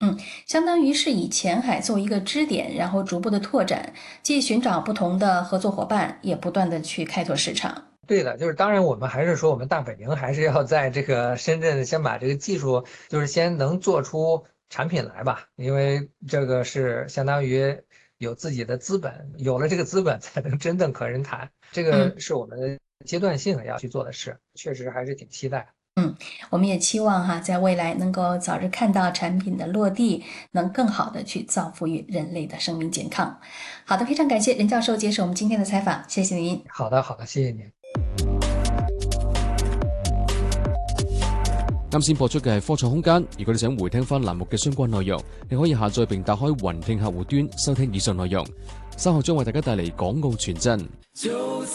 相当于是以前海作为一个支点，然后逐步的拓展，既寻找不同的合作伙伴，也不断的去开拓市场。 对的，就是当然我们还是说我们大本营还是要在这个深圳先把这个技术，就是先能做出产品来吧，因为这个是相当于有自己的资本，有了这个资本才能真正和人谈，这个嗯是我们的阶段性要去做的事，确实还是挺期待。 嗯，我们也期望哈，在未来能够早日看到产品的落地，能更好的去造福于人类的生命健康。好的，非常感谢任教授接受我们今天的采访，谢谢您。 好的，好的，謝謝你。 啱先播出嘅係科創空間，如果你想回聽翻欄目嘅相關內容，你可以下載並打開雲聽客戶端收聽以上內容。稍後將為大家帶嚟港澳傳真。